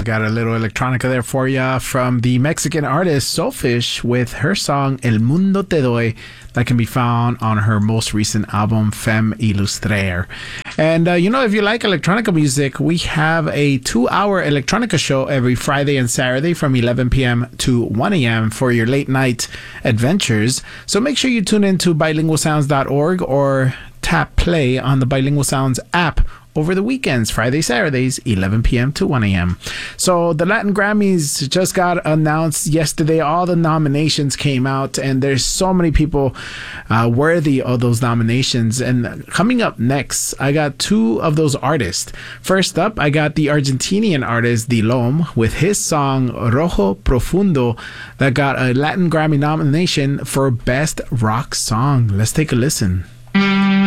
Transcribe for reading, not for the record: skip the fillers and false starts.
got a little electronica there for you from the Mexican artist Soulfish with her song El Mundo Te Doy that can be found on her most recent album Femme Illustraire. And if you like electronica music, we have a 2-hour electronica show every Friday and Saturday from 11 p.m. to 1 a.m. for your late night adventures. So make sure you tune in to bilingualsounds.org or tap play on the Bilingual Sounds app over the weekends, Friday, Saturdays, 11 p.m. to 1 a.m. So the Latin Grammys just got announced yesterday. All the nominations came out, and there's so many people worthy of those nominations. And coming up next, I got 2 of those artists. First up, I got the Argentinian artist Dilom with his song Rojo Profundo that got a Latin Grammy nomination for Best Rock Song. Let's take a listen.